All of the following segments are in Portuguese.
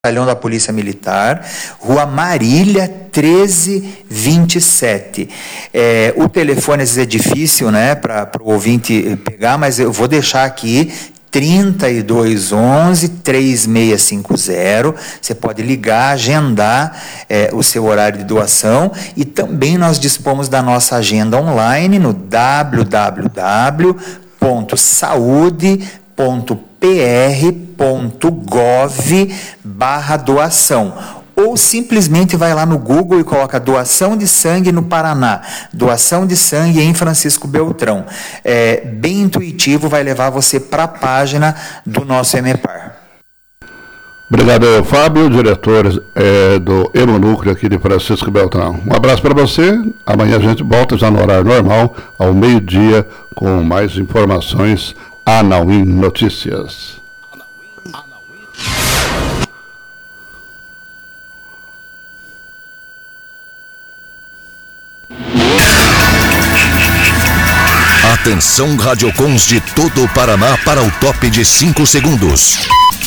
Batalhão da Polícia Militar, Rua Marília 1327. O telefone às vezes é difícil, né, para o ouvinte pegar, mas eu vou deixar aqui 3211-3650. Você pode ligar, agendar o seu horário de doação, e também nós dispomos da nossa agenda online no www.saude.pr.gov/doação, ou simplesmente vai lá no Google e coloca doação de sangue no Paraná, doação de sangue em Francisco Beltrão. Bem intuitivo, vai levar você para a página do nosso EMEPAR. Obrigado, Fábio, diretor do Hemonúcleo aqui de Francisco Beltrão. Um abraço para você. Amanhã a gente volta já no horário normal, ao meio-dia, com mais informações. Anauim Notícias. Atenção, radiocons de todo o Paraná para o top de 5 segundos.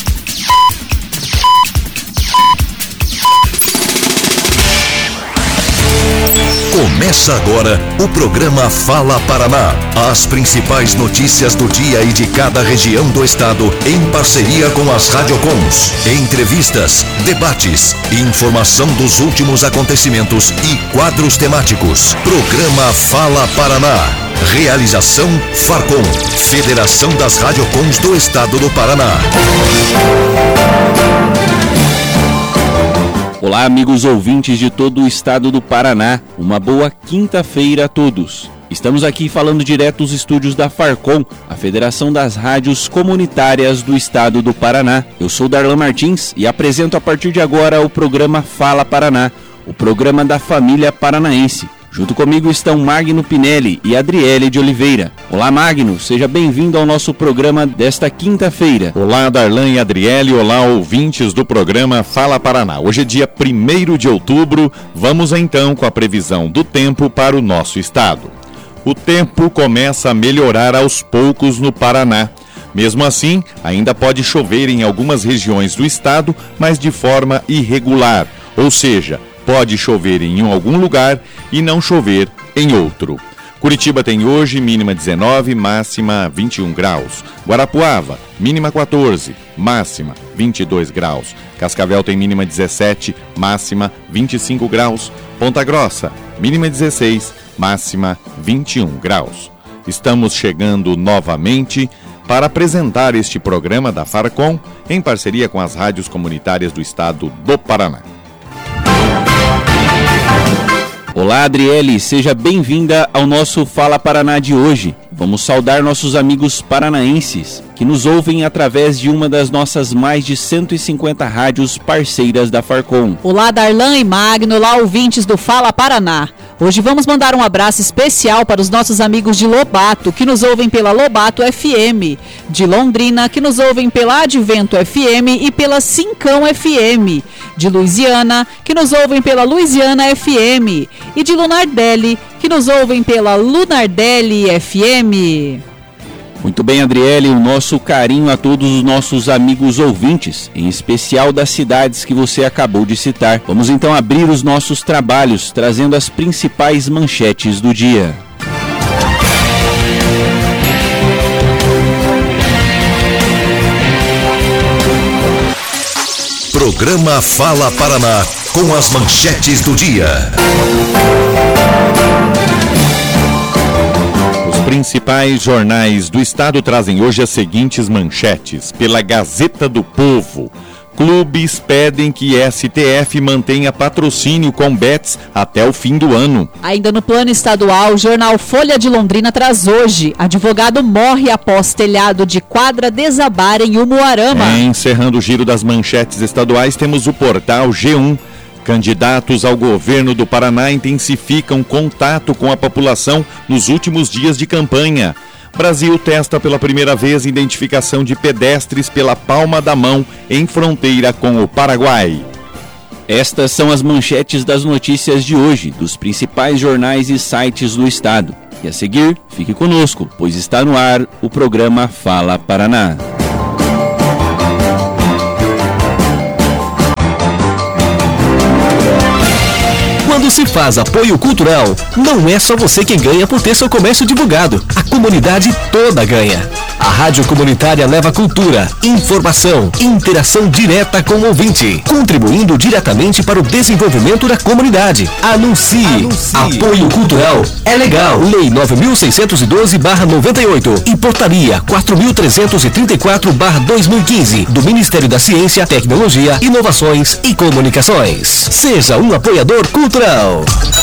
Começa agora o programa Fala Paraná. As principais notícias do dia e de cada região do estado, em parceria com as radiocons. Entrevistas, debates, informação dos últimos acontecimentos e quadros temáticos. Programa Fala Paraná. Realização Farcom, Federação das Radiocons do Estado do Paraná. Olá, amigos ouvintes de todo o estado do Paraná. Uma boa quinta-feira a todos. Estamos aqui falando direto dos estúdios da Farcom, a Federação das Rádios Comunitárias do Estado do Paraná. Eu sou Darlan Martins e apresento a partir de agora o programa Fala Paraná, o programa da família paranaense. Junto comigo estão Magno Pinelli e Adriele de Oliveira. Olá, Magno, seja bem-vindo ao nosso programa desta quinta-feira. Olá, Darlan e Adriele, olá, ouvintes do programa Fala Paraná. Hoje é dia 1º de outubro, vamos então com a previsão do tempo para o nosso estado. O tempo começa a melhorar aos poucos no Paraná. Mesmo assim, ainda pode chover em algumas regiões do estado, mas de forma irregular, ou seja, pode chover em algum lugar e não chover em outro. Curitiba tem hoje mínima 19, máxima 21 graus. Guarapuava, mínima 14, máxima 22 graus. Cascavel tem mínima 17, máxima 25 graus. Ponta Grossa, mínima 16, máxima 21 graus. Estamos chegando novamente para apresentar este programa da Farcom em parceria com as rádios comunitárias do estado do Paraná. Olá, Adriele, seja bem-vinda ao nosso Fala Paraná de hoje. Vamos saudar nossos amigos paranaenses que nos ouvem através de uma das nossas mais de 150 rádios parceiras da Farcom. Olá, Darlan e Magno, olá, ouvintes do Fala Paraná. Hoje vamos mandar um abraço especial para os nossos amigos de Lobato, que nos ouvem pela Lobato FM, de Londrina, que nos ouvem pela Advento FM e pela Cincão FM, de Luisiana, que nos ouvem pela Luisiana FM, e de Lunardelli, que nos ouvem pela Lunardelli FM. Muito bem, Adriele, o nosso carinho a todos os nossos amigos ouvintes, em especial das cidades que você acabou de citar. Vamos então abrir os nossos trabalhos, trazendo as principais manchetes do dia. Programa Fala Paraná, com as manchetes do dia. Os principais jornais do estado trazem hoje as seguintes manchetes. Pela Gazeta do Povo, clubes pedem que STF mantenha patrocínio com bets até o fim do ano. Ainda no plano estadual, o jornal Folha de Londrina traz hoje: advogado morre após telhado de quadra desabar em Umuarama. Encerrando o giro das manchetes estaduais, temos o portal G1. Candidatos ao governo do Paraná intensificam contato com a população nos últimos dias de campanha. Brasil testa pela primeira vez identificação de pedestres pela palma da mão em fronteira com o Paraguai. Estas são as manchetes das notícias de hoje, dos principais jornais e sites do estado. E a seguir, fique conosco, pois está no ar o programa Fala Paraná. se faz apoio cultural, não é só você quem ganha por ter seu comércio divulgado. A comunidade toda ganha. A Rádio Comunitária leva cultura, informação, interação direta com o ouvinte, contribuindo diretamente para o desenvolvimento da comunidade. Anuncie. Apoio cultural é legal. Lei 9.612/98 e Portaria 4.334/2015 do Ministério da Ciência, Tecnologia, Inovações e Comunicações. Seja um apoiador cultural.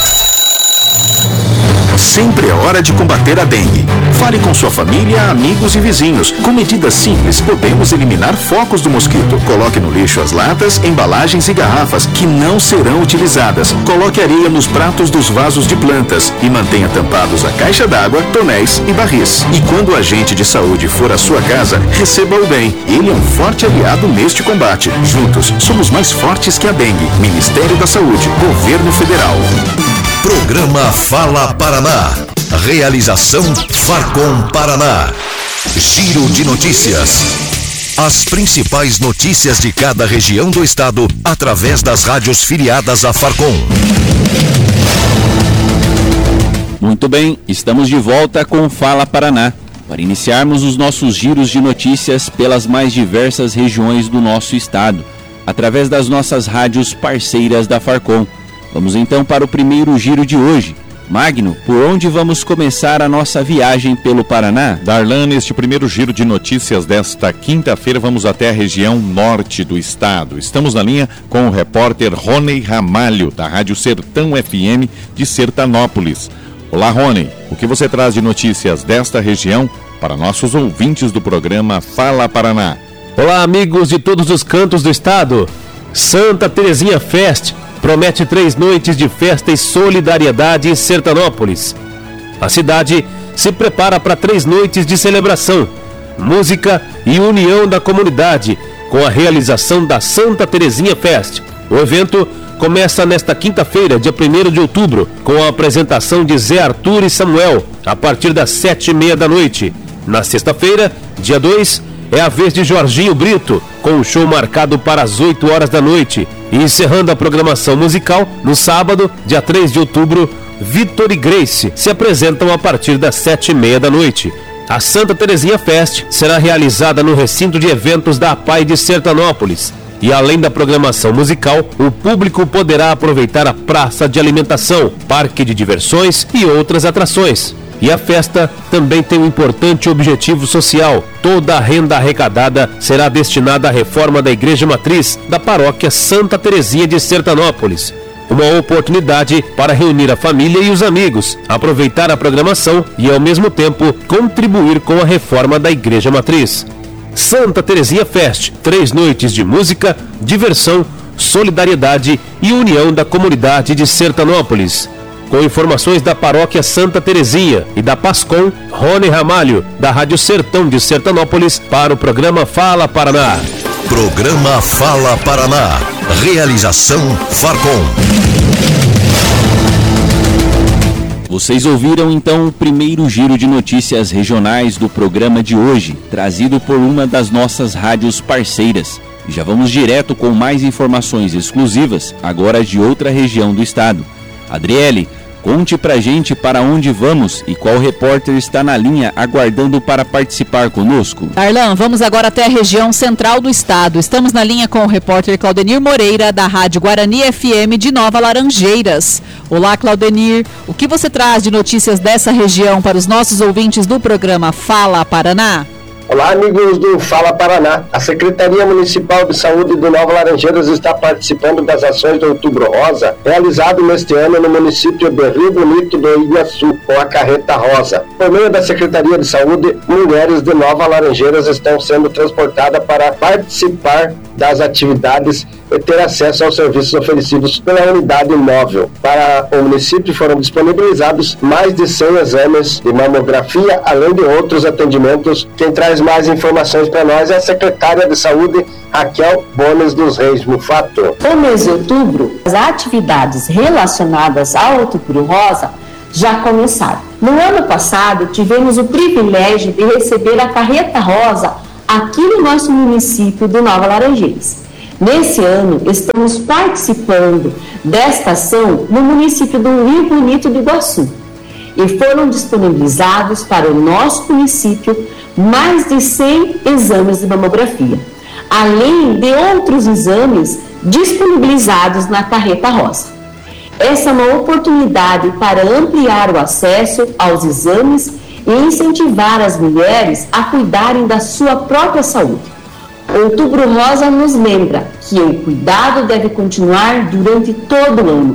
Sempre é hora de combater a dengue. Fale com sua família, amigos e vizinhos. Com medidas simples, podemos eliminar focos do mosquito. Coloque no lixo as latas, embalagens e garrafas que não serão utilizadas. Coloque areia nos pratos dos vasos de plantas e mantenha tampados a caixa d'água, tonéis e barris. E quando o agente de saúde for à sua casa, receba-o bem. Ele é um forte aliado neste combate. Juntos, somos mais fortes que a dengue. Ministério da Saúde, Governo Federal. Programa Fala Paraná. Realização Farcom Paraná. Giro de notícias. As principais notícias de cada região do estado através das rádios filiadas à Farcom. Muito bem, estamos de volta com Fala Paraná, para iniciarmos os nossos giros de notícias pelas mais diversas regiões do nosso estado, através das nossas rádios parceiras da Farcom. Vamos então para o primeiro giro de hoje. Magno, por onde vamos começar a nossa viagem pelo Paraná? Darlan, neste primeiro giro de notícias desta quinta-feira, vamos até a região norte do estado. Estamos na linha com o repórter Rony Ramalho, da Rádio Sertão FM de Sertanópolis. Olá, Rony, o que você traz de notícias desta região para nossos ouvintes do programa Fala Paraná? Olá, amigos de todos os cantos do estado. Santa Terezinha Fest promete 3 noites de festa e solidariedade em Sertanópolis. A cidade se prepara para 3 noites de celebração, música e união da comunidade, com a realização da Santa Terezinha Fest. O evento começa nesta quinta-feira, dia 1º de outubro, com a apresentação de Zé Arthur e Samuel, a partir das 7h30 da noite. Na sexta-feira, dia 2, é a vez de Jorginho Brito, com o show marcado para as 8 horas da noite. E encerrando a programação musical, no sábado, dia 3 de outubro, Vitor e Grace se apresentam a partir das 7h30 da noite. A Santa Terezinha Fest será realizada no recinto de eventos da APAI de Sertanópolis. E além da programação musical, o público poderá aproveitar a praça de alimentação, parque de diversões e outras atrações. E a festa também tem um importante objetivo social. Toda a renda arrecadada será destinada à reforma da Igreja Matriz da Paróquia Santa Terezinha de Sertanópolis. Uma oportunidade para reunir a família e os amigos, aproveitar a programação e, ao mesmo tempo, contribuir com a reforma da Igreja Matriz. Santa Terezinha Fest, 3 noites de música, diversão, solidariedade e união da comunidade de Sertanópolis. Com informações da Paróquia Santa Terezinha e da Pascom, Rony Ramalho, da Rádio Sertão de Sertanópolis, para o programa Fala Paraná. Programa Fala Paraná. Realização Farcom. Vocês ouviram então o primeiro giro de notícias regionais do programa de hoje, trazido por uma das nossas rádios parceiras. E já vamos direto com mais informações exclusivas, agora de outra região do estado. Adriele, conte pra gente para onde vamos e qual repórter está na linha aguardando para participar conosco. Darlan, vamos agora até a região central do estado. Estamos na linha com o repórter Claudenir Moreira, da Rádio Guarani FM de Nova Laranjeiras. Olá, Claudenir, o que você traz de notícias dessa região para os nossos ouvintes do programa Fala Paraná? Olá, amigos do Fala Paraná. A Secretaria Municipal de Saúde do Nova Laranjeiras está participando das ações do Outubro Rosa, realizado neste ano no município de Rio Bonito do Iguaçu, com a Carreta Rosa. Por meio da Secretaria de Saúde, mulheres de Nova Laranjeiras estão sendo transportadas para participar das atividades e ter acesso aos serviços oferecidos pela unidade móvel. Para o município foram disponibilizados mais de 100 exames de mamografia, além de outros atendimentos. Quem traz mais informações para nós é a secretária de Saúde, Raquel Bones dos Reis Mufato. No mês de outubro, as atividades relacionadas ao Outubro Rosa já começaram. No ano passado, tivemos o privilégio de receber a Carreta Rosa aqui no nosso município do Nova Laranjeiras. Nesse ano, estamos participando desta ação no município do Rio Bonito do Iguaçu e foram disponibilizados para o nosso município mais de 100 exames de mamografia, além de outros exames disponibilizados na Carreta Rosa. Essa é uma oportunidade para ampliar o acesso aos exames e incentivar as mulheres a cuidarem da sua própria saúde. Outubro Rosa nos lembra que o cuidado deve continuar durante todo o ano.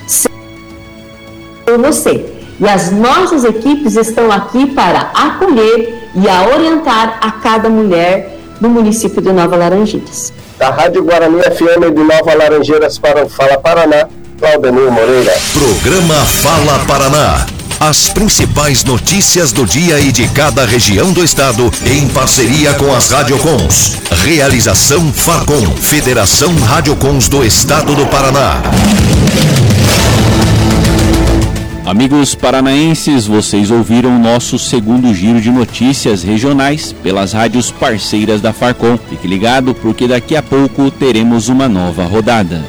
Por você. E as nossas equipes estão aqui para acolher e a orientar a cada mulher do município de Nova Laranjeiras. Da Rádio Guarani FM de Nova Laranjeiras para o Fala Paraná, Claudenir Moreira. Programa Fala Paraná. As principais notícias do dia e de cada região do estado, em parceria com as Radiocons. Realização Farcom, Federação Radiocons do Estado do Paraná. Amigos paranaenses, vocês ouviram o nosso segundo giro de notícias regionais pelas rádios parceiras da Farcom. Fique ligado porque daqui a pouco teremos uma nova rodada.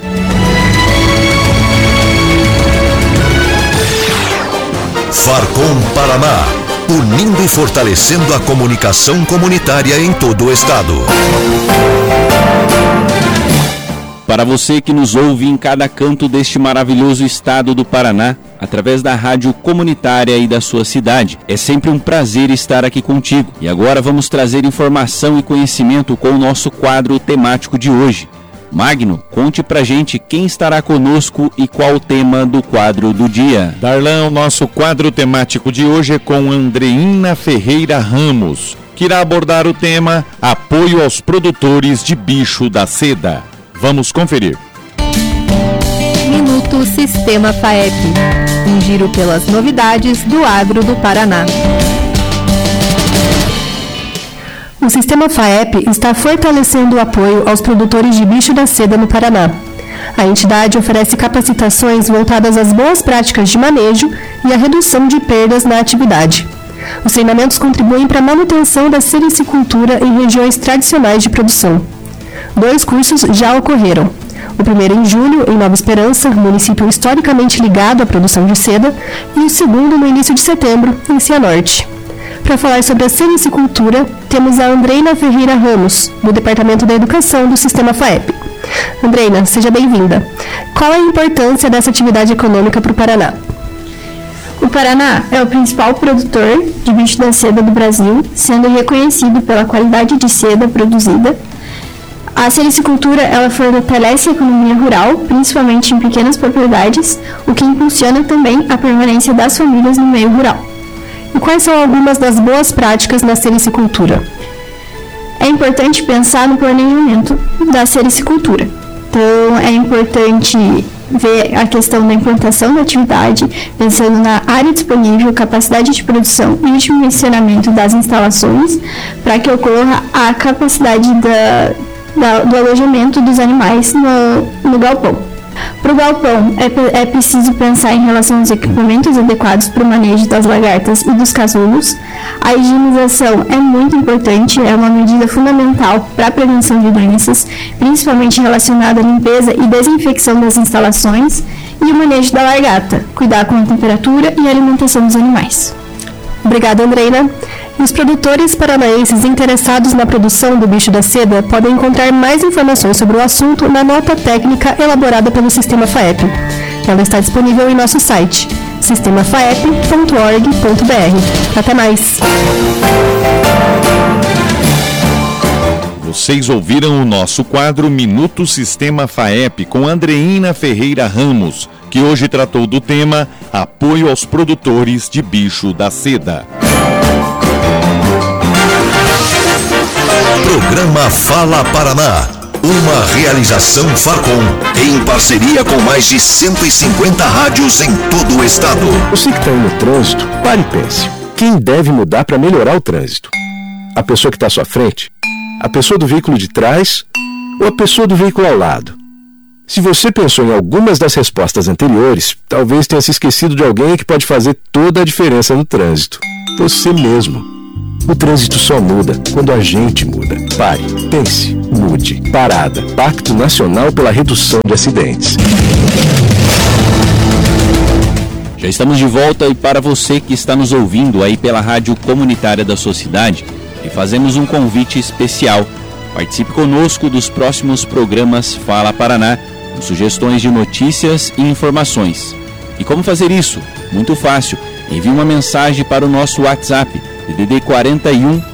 Farcom Paraná, unindo e fortalecendo a comunicação comunitária em todo o estado. Para você que nos ouve em cada canto deste maravilhoso estado do Paraná, através da rádio comunitária e da sua cidade, é sempre um prazer estar aqui contigo. E agora vamos trazer informação e conhecimento com o nosso quadro temático de hoje. Magno, conte pra gente quem estará conosco e qual o tema do quadro do dia. Darlan, o nosso quadro temático de hoje é com Andreina Ferreira Ramos, que irá abordar o tema Apoio aos produtores de bicho da seda. Vamos conferir. Minuto Sistema FAEP. Um giro pelas novidades do agro do Paraná. O Sistema FAEP está fortalecendo o apoio aos produtores de bicho da seda no Paraná. A entidade oferece capacitações voltadas às boas práticas de manejo e à redução de perdas na atividade. Os treinamentos contribuem para a manutenção da sericicultura em regiões tradicionais de produção. 2 cursos já ocorreram. O primeiro em julho, em Nova Esperança, município historicamente ligado à produção de seda, e o segundo no início de setembro, em Cianorte. Para falar sobre a sericicultura, temos a Andreina Ferreira Ramos, do Departamento da Educação do Sistema FAEP. Andreina, seja bem-vinda. Qual a importância dessa atividade econômica para o Paraná? O Paraná é o principal produtor de bicho da seda do Brasil, sendo reconhecido pela qualidade de seda produzida. A sericicultura, ela fortalece a economia rural, principalmente em pequenas propriedades, o que impulsiona também a permanência das famílias no meio rural. E quais são algumas das boas práticas na sericicultura? É importante pensar no planejamento da sericicultura. Então, é importante ver a questão da implantação da atividade, pensando na área disponível, capacidade de produção e dimensionamento das instalações, para que ocorra a capacidade do alojamento dos animais no galpão. Para o galpão, é preciso pensar em relação aos equipamentos adequados para o manejo das lagartas e dos casulos. A higienização é muito importante, é uma medida fundamental para a prevenção de doenças, principalmente relacionada à limpeza e desinfecção das instalações, e o manejo da largata, cuidar com a temperatura e a alimentação dos animais. Obrigada, Andreina. Os produtores paranaenses interessados na produção do bicho da seda podem encontrar mais informações sobre o assunto na nota técnica elaborada pelo Sistema FAEP. Ela está disponível em nosso site, sistemafaep.org.br. Até mais! Vocês ouviram o nosso quadro Minuto Sistema FAEP com Andreina Ferreira Ramos, que hoje tratou do tema Apoio aos produtores de bicho da seda. Programa Fala Paraná, uma realização Farcom, em parceria com mais de 150 rádios em todo o estado. Você que está aí no trânsito, pare e pense. Quem deve mudar para melhorar o trânsito? A pessoa que está à sua frente? A pessoa do veículo de trás? Ou a pessoa do veículo ao lado? Se você pensou em algumas das respostas anteriores, talvez tenha se esquecido de alguém que pode fazer toda a diferença no trânsito. Você mesmo. O trânsito só muda quando a gente muda. Pare, pense, mude. Parada. Pacto Nacional pela Redução de Acidentes. Já estamos de volta e para você que está nos ouvindo aí pela Rádio Comunitária da sua cidade, e fazemos um convite especial. Participe conosco dos próximos programas Fala Paraná, com sugestões de notícias e informações. E como fazer isso? Muito fácil. Envie uma mensagem para o nosso WhatsApp, DDD 41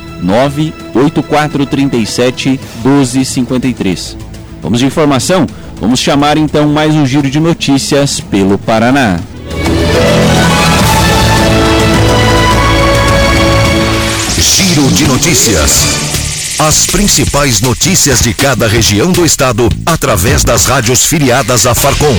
98437 1253. Vamos de informação? Vamos chamar então mais um giro de notícias pelo Paraná. Giro de notícias. As principais notícias de cada região do estado através das rádios filiadas à Farcom.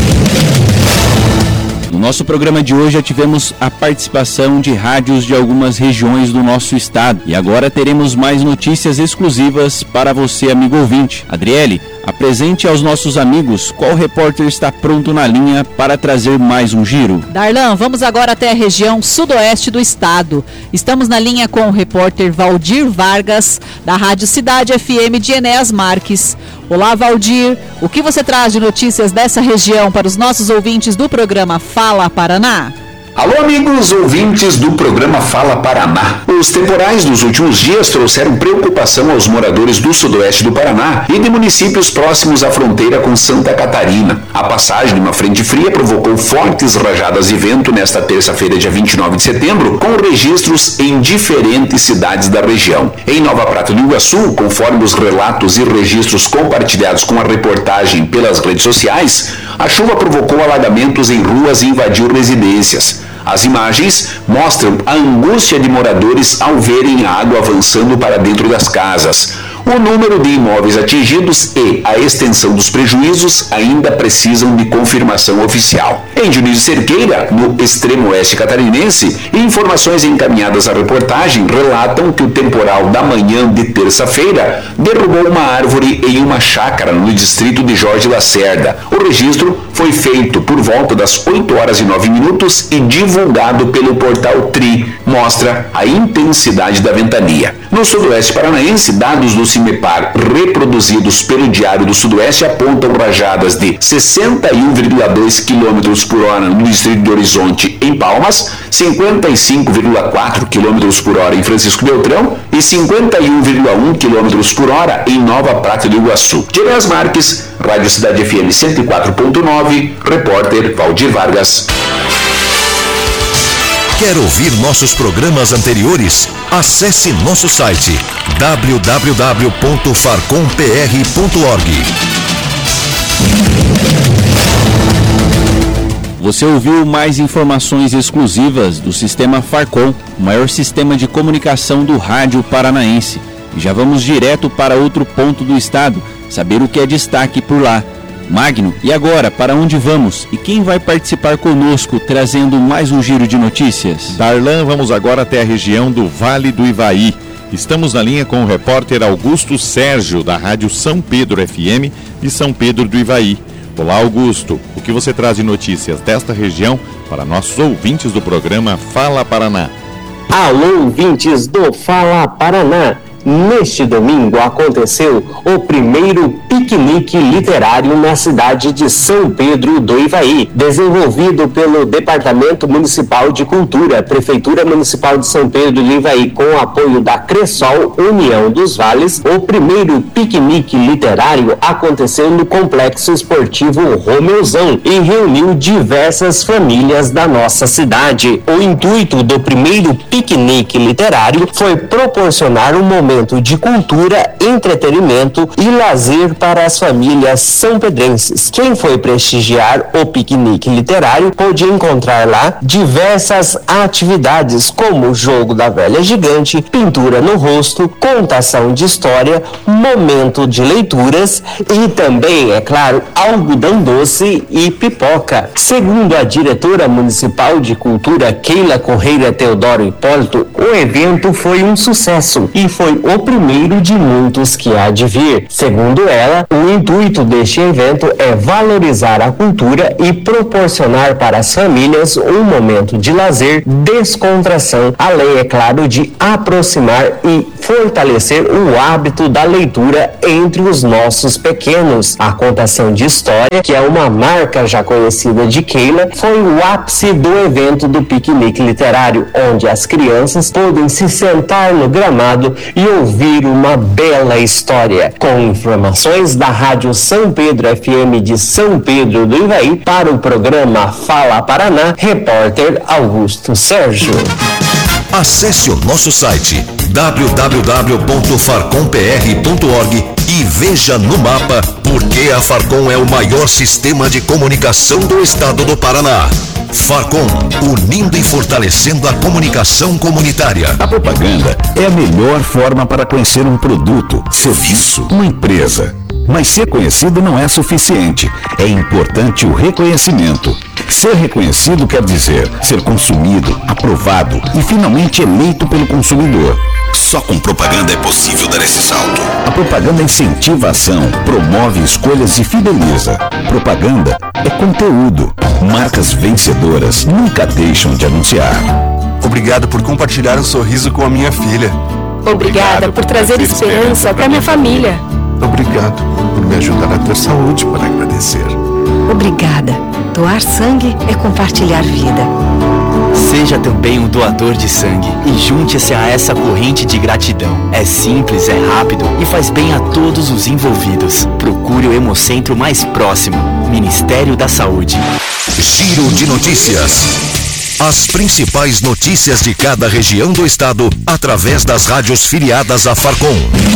No nosso programa de hoje já tivemos a participação de rádios de algumas regiões do nosso estado. E agora teremos mais notícias exclusivas para você, amigo ouvinte. Adriele, apresente aos nossos amigos qual repórter está pronto na linha para trazer mais um giro. Darlan, vamos agora até a região sudoeste do estado. Estamos na linha com o repórter Valdir Vargas, da Rádio Cidade FM de Enéas Marques. Olá, Valdir. O que você traz de notícias dessa região para os nossos ouvintes do programa Fala Paraná? Alô, amigos ouvintes do programa Fala Paraná. Os temporais dos últimos dias trouxeram preocupação aos moradores do sudoeste do Paraná e de municípios próximos à fronteira com Santa Catarina. A passagem de uma frente fria provocou fortes rajadas de vento nesta terça-feira, dia 29 de setembro, com registros em diferentes cidades da região. Em Nova Prata do Iguaçu, conforme os relatos e registros compartilhados com a reportagem pelas redes sociais, a chuva provocou alagamentos em ruas e invadiu residências. As imagens mostram a angústia de moradores ao verem a água avançando para dentro das casas. O número de imóveis atingidos e a extensão dos prejuízos ainda precisam de confirmação oficial. Em Dionísio Cerqueira, no extremo oeste catarinense, informações encaminhadas à reportagem relatam que o temporal da manhã de terça-feira derrubou uma árvore em uma chácara no distrito de Jorge Lacerda. O registro foi feito por volta das 8h09 e divulgado pelo portal TRI. Mostra a intensidade da ventania. No sudoeste paranaense, dados do CIMEPAR reproduzidos pelo Diário do Sudoeste apontam rajadas de 61,2 km por hora no distrito de Horizonte, em Palmas, 55,4 km por hora em Francisco Beltrão e 51,1 km por hora em Nova Prata do Iguaçu. De Enéas Marques, Rádio Cidade FM 104.9, repórter Valdir Vargas. Quer ouvir nossos programas anteriores? Acesse nosso site www.farcompr.org. Você ouviu mais informações exclusivas do Sistema Farcom, o maior sistema de comunicação do rádio paranaense. E já vamos direto para outro ponto do estado, saber o que é destaque por lá. Magno, e agora, para onde vamos? E quem vai participar conosco, trazendo mais um giro de notícias? Darlan, vamos agora até a região do Vale do Ivaí. Estamos na linha com o repórter Augusto Sérgio, da Rádio São Pedro FM de São Pedro do Ivaí. Olá, Augusto. O que você traz de notícias desta região para nossos ouvintes do programa Fala Paraná? Alô, ouvintes do Fala Paraná. Neste domingo aconteceu o primeiro piquenique literário na cidade de São Pedro do Ivaí, desenvolvido pelo Departamento Municipal de Cultura, Prefeitura Municipal de São Pedro do Ivaí, com o apoio da Cressol União dos Vales. O primeiro piquenique literário aconteceu no Complexo Esportivo Romeuzão e reuniu diversas famílias da nossa cidade. O intuito do primeiro piquenique literário foi proporcionar um momento de cultura, entretenimento e lazer para as famílias são-pedrenses. Quem foi prestigiar o piquenique literário pôde encontrar lá diversas atividades, como jogo da velha gigante, pintura no rosto, contação de história, momento de leituras e também, é claro, algodão doce e pipoca. Segundo a diretora municipal de cultura, Keila Correia Teodoro Hipólito, o evento foi um sucesso e foi o primeiro de muitos que há de vir. Segundo ela, o intuito deste evento é valorizar a cultura e proporcionar para as famílias um momento de lazer, descontração, além, é claro, de aproximar e fortalecer o hábito da leitura entre os nossos pequenos. A contação de história, que é uma marca já conhecida de Keila, foi o ápice do evento do piquenique literário, onde as crianças podem se sentar no gramado e ouvir uma bela história. Com informações da Rádio São Pedro FM de São Pedro do Ivaí, para o programa Fala Paraná, repórter Augusto Sérgio. Acesse o nosso site www.farcompr.org e veja no mapa por que a Farcom é o maior sistema de comunicação do estado do Paraná. Farcom, unindo e fortalecendo a comunicação comunitária. A propaganda é a melhor forma para conhecer um produto, serviço, uma empresa. Mas ser conhecido não é suficiente. É importante o reconhecimento. Ser reconhecido quer dizer ser consumido, aprovado e finalmente eleito pelo consumidor. Só com propaganda é possível dar esse salto. A propaganda incentiva a ação, promove escolhas e fideliza. Propaganda é conteúdo. Marcas vencedoras nunca deixam de anunciar. Obrigado por compartilhar um sorriso com a minha filha. Obrigada por trazer esperança para minha família. Obrigado por me ajudar a ter saúde para agradecer. Obrigada. Doar sangue é compartilhar vida. Seja também um doador de sangue e junte-se a essa corrente de gratidão. É simples, é rápido e faz bem a todos os envolvidos. Procure o Hemocentro mais próximo. Ministério da Saúde. Giro de notícias. As principais notícias de cada região do estado através das rádios filiadas à Farcom.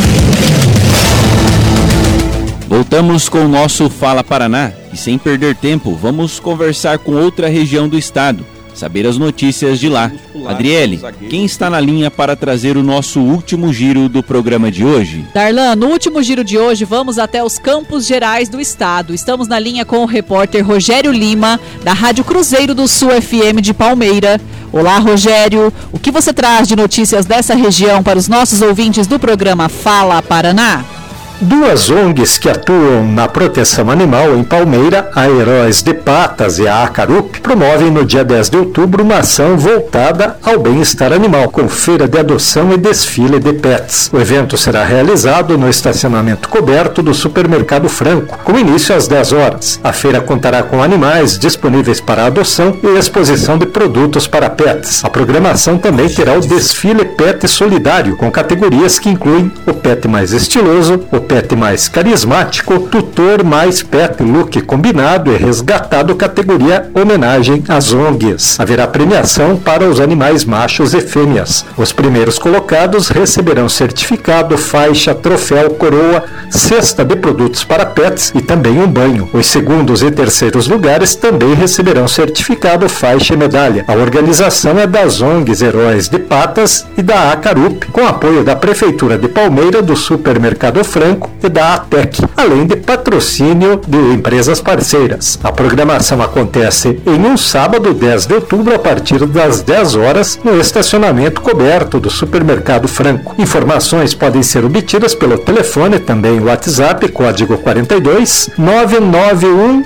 Voltamos com o nosso Fala Paraná e, sem perder tempo, vamos conversar com outra região do estado, saber as notícias de lá. Adriele, quem está na linha para trazer o nosso último giro do programa de hoje? Darlan, no último giro de hoje vamos até os Campos Gerais do estado. Estamos na linha com o repórter Rogério Lima, da Rádio Cruzeiro do Sul FM de Palmeira. Olá, Rogério, o que você traz de notícias dessa região para os nossos ouvintes do programa Fala Paraná? Duas ONGs que atuam na proteção animal em Palmeira, a Heróis de Patas e a Acarup, promovem no dia 10 de outubro uma ação voltada ao bem-estar animal, com feira de adoção e desfile de pets. O evento será realizado no estacionamento coberto do Supermercado Franco, com início às 10 horas. A feira contará com animais disponíveis para adoção e exposição de produtos para pets. A programação também terá o desfile Pet Solidário, com categorias que incluem o pet mais estiloso, o pet mais carismático, tutor mais pet look combinado e resgatado, categoria homenagem às ONGs. Haverá premiação para os animais machos e fêmeas. Os primeiros colocados receberão certificado, faixa, troféu, coroa, cesta de produtos para pets e também um banho. Os segundos e terceiros lugares também receberão certificado, faixa e medalha. A organização é das ONGs Heróis de Patas e da Acarup, com apoio da Prefeitura de Palmeira, do Supermercado Franco e da ATEC, além de patrocínio de empresas parceiras. A programação acontece em um sábado, 10 de outubro, a partir das 10 horas, no estacionamento coberto do Supermercado Franco. Informações podem ser obtidas pelo telefone, também o WhatsApp, código 42 991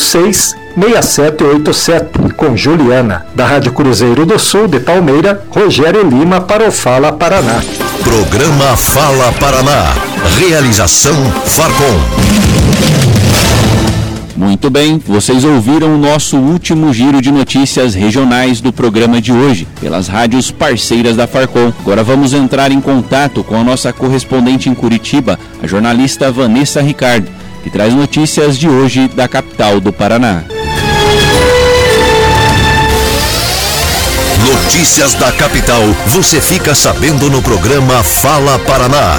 166787, com Juliana. Da Rádio Cruzeiro do Sul de Palmeira, Rogério Lima para o Fala Paraná. Programa Fala Paraná. Realização Farcom. Muito bem, vocês ouviram o nosso último giro de notícias regionais do programa de hoje, pelas rádios parceiras da Farcom. Agora vamos entrar em contato com a nossa correspondente em Curitiba, a jornalista Vanessa Ricardo, que traz notícias de hoje da capital do Paraná. Notícias da capital, você fica sabendo no programa Fala Paraná.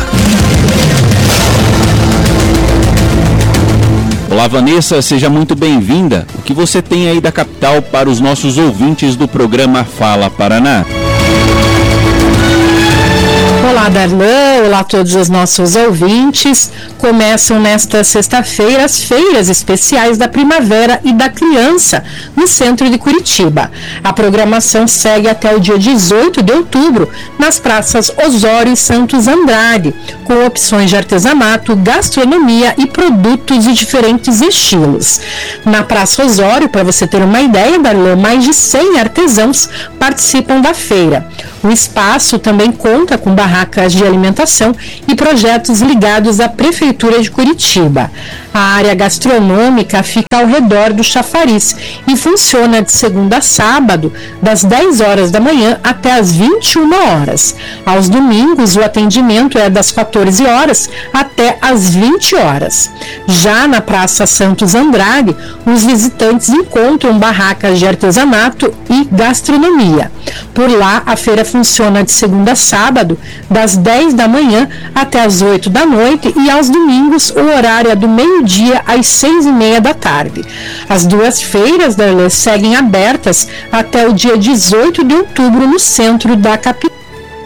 Olá, Vanessa, seja muito bem-vinda. O que você tem aí da capital para os nossos ouvintes do programa Fala Paraná? Olá, Olá, Darlan. Olá a todos os nossos ouvintes. Começam nesta sexta-feira as feiras especiais da Primavera e da Criança no centro de Curitiba. A programação segue até o dia 18 de outubro nas praças Osório e Santos Andrade, com opções de artesanato, gastronomia e produtos de diferentes estilos. Na Praça Osório, para você ter uma ideia, Darlan, mais de 100 artesãos participam da feira. O espaço também conta com barracas de alimentação e projetos ligados à Prefeitura de Curitiba. A área gastronômica fica ao redor do chafariz e funciona de segunda a sábado, das 10 horas da manhã até as 21 horas. Aos domingos, o atendimento é das 14 horas até as 20 horas. Já na Praça Santos Andrade, os visitantes encontram barracas de artesanato e gastronomia. Por lá, a feira funciona de segunda a sábado, das 10 da manhã até as 8 da noite, e aos domingos o horário é do meio-dia às 6:30 da tarde. As duas feiras, Darlan, seguem abertas até o dia 18 de outubro no centro da capital.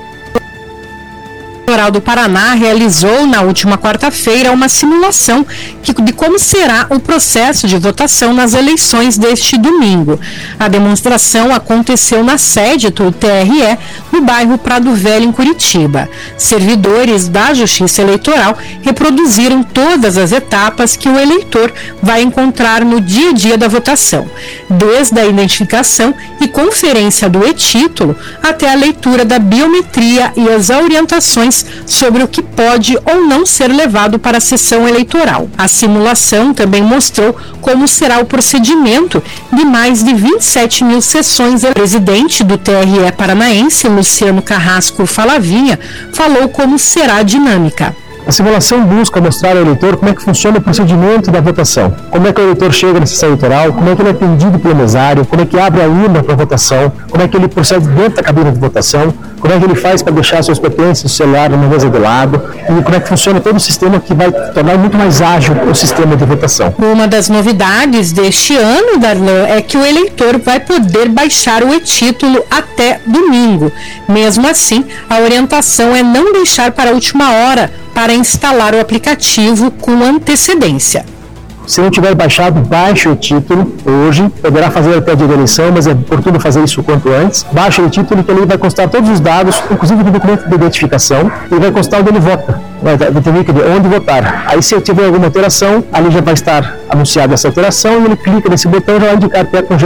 O Eleitoral do Paraná realizou na última quarta-feira uma simulação de como será o processo de votação nas eleições deste domingo. A demonstração aconteceu na sede do TRE, no bairro Prado Velho, em Curitiba. Servidores da Justiça Eleitoral reproduziram todas as etapas que o eleitor vai encontrar no dia a dia da votação, desde a identificação e conferência do e-título até a leitura da biometria e as orientações sobre o que pode ou não ser levado para a sessão eleitoral. A simulação também mostrou como será o procedimento de mais de 27 mil sessões. O presidente do TRE paranaense, Luciano Carrasco Falavinha, falou como será a dinâmica. A simulação busca mostrar ao eleitor como é que funciona o procedimento da votação, como é que o eleitor chega na sessão eleitoral, como é que ele é atendido pelo mesário, como é que abre a urna para a votação, como é que ele procede dentro da cabine de votação, como é que ele faz para deixar seus pertences, o celular numa mesa de lado, e como é que funciona todo o sistema que vai tornar muito mais ágil o sistema de votação. Uma das novidades deste ano, Darlan, é que o eleitor vai poder baixar o e-título até domingo. Mesmo assim, a orientação é não deixar para a última hora para instalar o aplicativo com antecedência. Se não tiver baixado, baixe o título hoje, poderá fazer até a dia da eleição, mas é oportuno fazer isso o quanto antes. Baixe o título, que ali vai constar todos os dados, inclusive do documento de identificação, e vai constar onde ele vota, vai determinar onde votar. Aí, se tiver alguma alteração, ali já vai estar anunciada essa alteração, e ele clica nesse botão e já vai indicar até com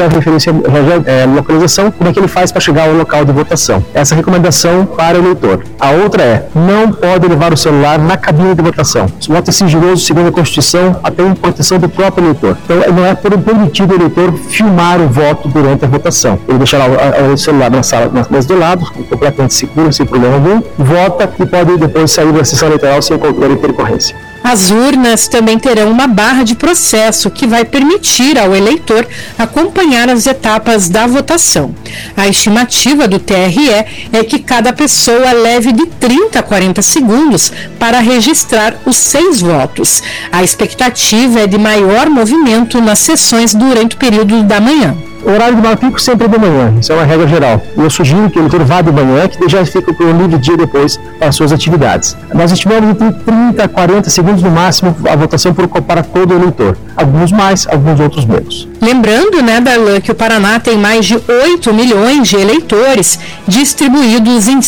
localização, como é que ele faz para chegar ao local de votação. Essa é a recomendação para o eleitor. A outra é, não pode levar o celular na cabine de votação. O voto é sigiloso, segundo a Constituição, até em proteção do próprio eleitor. Então, não é permitido o eleitor filmar o voto durante a votação. Ele deixará o celular na sala, na mesa do lado, completamente seguro, sem problema algum, vota e pode depois sair da sessão eleitoral sem qualquer intercorrência. As urnas também terão uma barra de processo que vai permitir ao eleitor acompanhar as etapas da votação. A estimativa do TRE é que cada pessoa leve de 30 a 40 segundos para registrar os 6 votos. A expectativa é de maior movimento nas sessões durante o período da manhã. O horário do maior pico sempre é de manhã, isso é uma regra geral. E eu sugiro que o eleitor vá de manhã, que já fica com o livre dia depois para as suas atividades. Nós estimamos entre 30 a 40 segundos no máximo a votação para todo eleitor. Alguns mais, alguns outros menos. Lembrando, Darlan, que o Paraná tem mais de 8 milhões de eleitores distribuídos em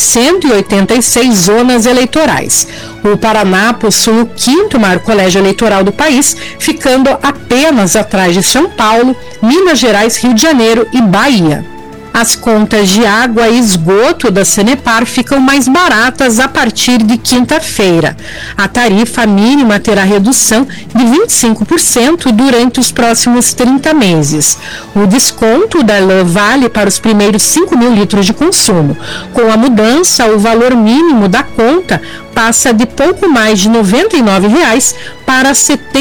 186 zonas eleitorais. O Paraná possui o 5º maior colégio eleitoral do país, ficando apenas atrás de São Paulo, Minas Gerais, Rio de Janeiro e Bahia. As contas de água e esgoto da Sanepar ficam mais baratas a partir de quinta-feira. A tarifa mínima terá redução de 25% durante os próximos 30 meses. O desconto da LAN vale para os primeiros 5 mil litros de consumo. Com a mudança, o valor mínimo da conta passa de pouco mais de R$ 99,00 para R$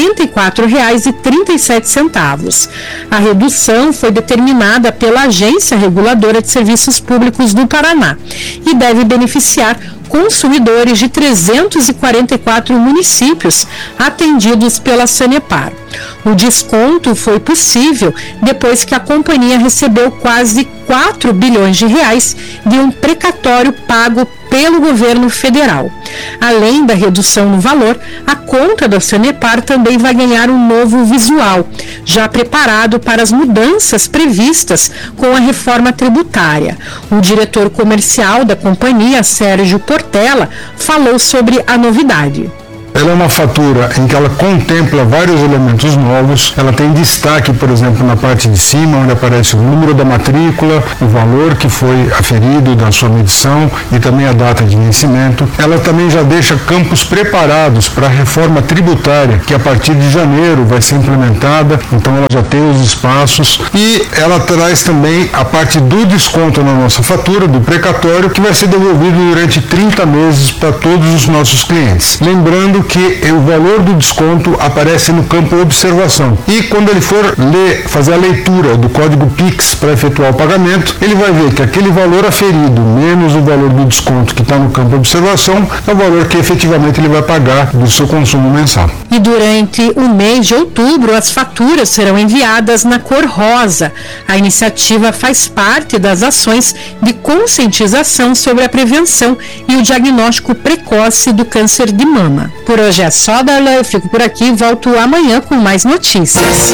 74,37. A redução foi determinada pela Agência Reguladora de Serviços Públicos do Paraná e deve beneficiar consumidores de 344 municípios atendidos pela Sanepar. O desconto foi possível depois que a companhia recebeu quase R$ 4 bilhões de um precatório pago pelo governo federal. Além da redução no valor, a conta da Sanepar também vai ganhar um novo visual, já preparado para as mudanças previstas com a reforma tributária. O diretor comercial da companhia, Sérgio Portela, falou sobre a novidade. Ela é uma fatura em que ela contempla vários elementos novos. Ela tem destaque, por exemplo, na parte de cima, onde aparece o número da matrícula, o valor que foi aferido da sua medição e também a data de vencimento. Ela também já deixa campos preparados para a reforma tributária, que a partir de janeiro vai ser implementada, então ela já tem os espaços. E ela traz também a parte do desconto na nossa fatura, do precatório, que vai ser devolvido durante 30 meses para todos os nossos clientes. Lembrando que o valor do desconto aparece no campo observação. E quando ele for fazer a leitura do código Pix para efetuar o pagamento, ele vai ver que aquele valor aferido menos o valor do desconto que está no campo observação é o valor que efetivamente ele vai pagar do seu consumo mensal. E durante o mês de outubro, as faturas serão enviadas na cor rosa. A iniciativa faz parte das ações de conscientização sobre a prevenção e o diagnóstico precoce do câncer de mama. Por hoje é só, Darla, eu fico por aqui e volto amanhã com mais notícias.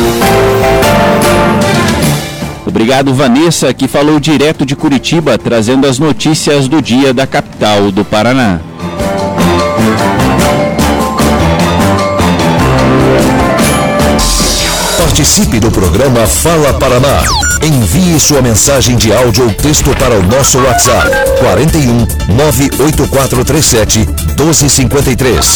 Obrigado, Vanessa, que falou direto de Curitiba, trazendo as notícias do dia da capital do Paraná. Participe do programa Fala Paraná. Envie sua mensagem de áudio ou texto para o nosso WhatsApp 41 98437 1253.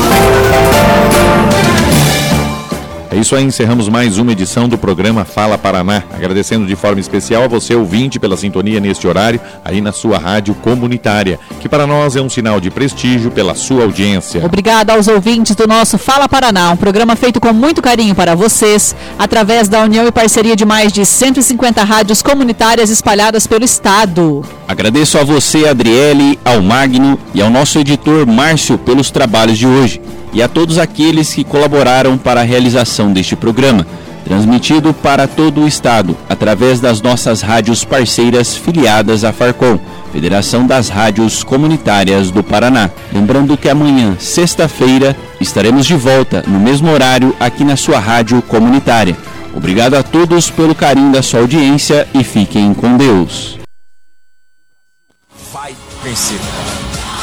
É isso aí, encerramos mais uma edição do programa Fala Paraná. Agradecendo de forma especial a você, ouvinte, pela sintonia neste horário, aí na sua rádio comunitária, que para nós é um sinal de prestígio pela sua audiência. Obrigada aos ouvintes do nosso Fala Paraná, um programa feito com muito carinho para vocês, através da união e parceria de mais de 150 rádios comunitárias espalhadas pelo estado. Agradeço a você, Adriele, ao Magno e ao nosso editor Márcio pelos trabalhos de hoje. E a todos aqueles que colaboraram para a realização deste programa, transmitido para todo o estado, através das nossas rádios parceiras filiadas à Farcom, Federação das Rádios Comunitárias do Paraná. Lembrando que amanhã, sexta-feira, estaremos de volta no mesmo horário aqui na sua rádio comunitária. Obrigado a todos pelo carinho da sua audiência e fiquem com Deus. Vai vencer.